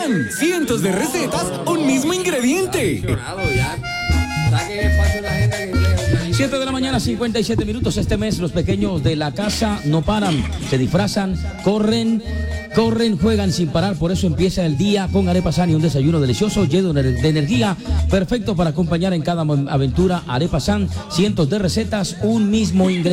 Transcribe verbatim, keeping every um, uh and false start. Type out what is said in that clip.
San, cientos de recetas, un mismo ingrediente. siete de la mañana, cincuenta y siete minutos. Este mes los pequeños de la casa no paran, se disfrazan, corren, corren, juegan sin parar. Por eso empieza el día con Arepa San y un desayuno delicioso, lleno de energía, perfecto para acompañar en cada aventura. Arepa San, cientos de recetas, un mismo ingrediente.